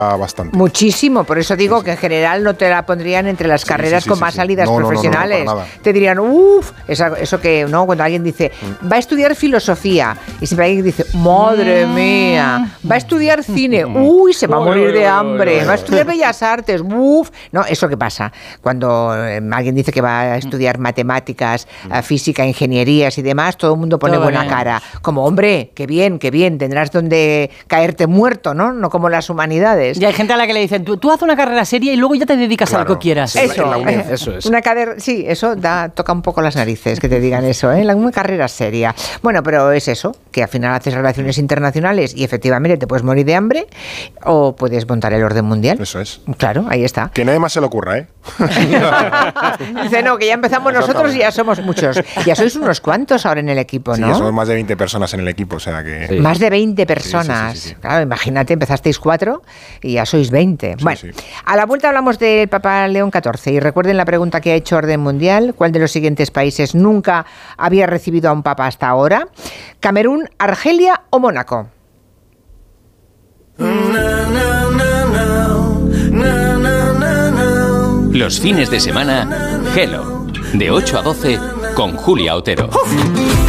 bastante. Muchísimo, por eso digo que en general no te la pondrían entre las carreras con más salidas profesionales. No, te dirían, eso que, ¿no? Cuando alguien dice, va a estudiar filosofía, y siempre alguien dice, madre mía, va a estudiar cine, se va a morir de hambre, va a estudiar bellas artes, no, eso qué pasa. Cuando alguien dice que va a estudiar matemáticas, física, ingenierías y demás, todo el mundo pone buena cara. Como, hombre, qué bien, tendrás donde caerte muerto, ¿no? No como las humanidades. Y hay gente a la que le dicen, tú haz una carrera seria y luego ya te dedicas a lo que quieras. Eso es. Eso toca un poco las narices que te digan eso, una carrera seria. Bueno, pero es eso, que al final haces relaciones internacionales y efectivamente te puedes morir de hambre o puedes montar el orden mundial. Eso es. Claro, ahí está. Que nadie más se le ocurra, Dice, no, que ya empezamos nosotros y ya somos muchos. Ya sois unos cuantos ahora en el equipo, ¿no? Sí, ya somos más de 20 personas en el equipo, o sea que... Sí. Más de 20 personas. Sí. Claro, imagínate, empezasteis 4 y ya sois 20. Bueno, a la vuelta hablamos del Papa León XIV y recuerden la pregunta que ha hecho Orden Mundial: ¿cuál de los siguientes países nunca había recibido a un papa hasta ahora? ¿Camerún, Argelia o Mónaco? Los fines de semana, Hello, de 8 a 12 con Julia Otero.